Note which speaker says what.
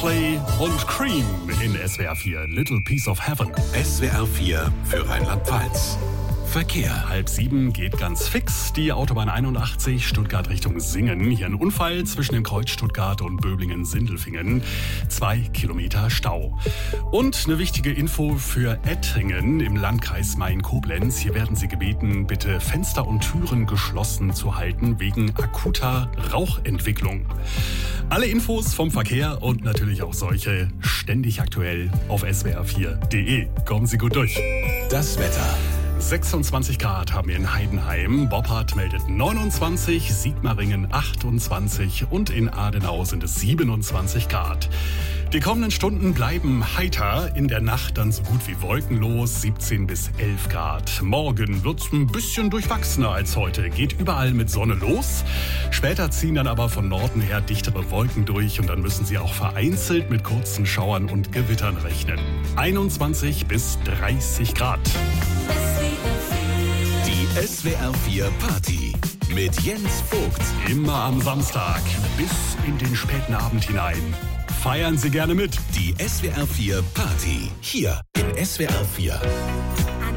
Speaker 1: Coldplay und Cream in SWR 4, Little Piece of Heaven.
Speaker 2: SWR 4 für Rheinland-Pfalz. Verkehr.
Speaker 1: 6:30 geht ganz fix. Die Autobahn 81 Stuttgart Richtung Singen. Hier ein Unfall zwischen dem Kreuz Stuttgart und Böblingen-Sindelfingen. 2 Kilometer Stau. Und eine wichtige Info für Ettringen im Landkreis Main-Koblenz. Hier werden Sie gebeten, bitte Fenster und Türen geschlossen zu halten wegen akuter Rauchentwicklung. Alle Infos vom Verkehr und natürlich auch solche ständig aktuell auf swr4.de. Kommen Sie gut durch.
Speaker 2: Das Wetter.
Speaker 1: 26 Grad haben wir in Heidenheim, Boppard meldet 29, Sigmaringen 28 und in Adenau sind es 27 Grad. Die kommenden Stunden bleiben heiter, in der Nacht dann so gut wie wolkenlos, 17 bis 11 Grad. Morgen wird's ein bisschen durchwachsener als heute, geht überall mit Sonne los. Später ziehen dann aber von Norden her dichtere Wolken durch und dann müssen Sie auch vereinzelt mit kurzen Schauern und Gewittern rechnen. 21 bis 30 Grad.
Speaker 2: Die SWR 4 Party mit Jens Vogt.
Speaker 1: Immer am Samstag bis in den späten Abend hinein. Feiern Sie gerne mit.
Speaker 2: Die SWR 4 Party hier in SWR 4.